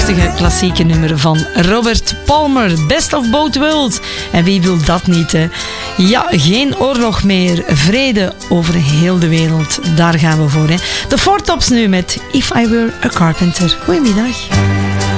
prachtige klassieke nummer van Robert Palmer. Best of both worlds. En wie wil dat niet, hè? Ja, geen oorlog meer. Vrede over heel de wereld. Daar gaan we voor, hè. De Four Tops nu met If I Were a Carpenter. Goedemiddag.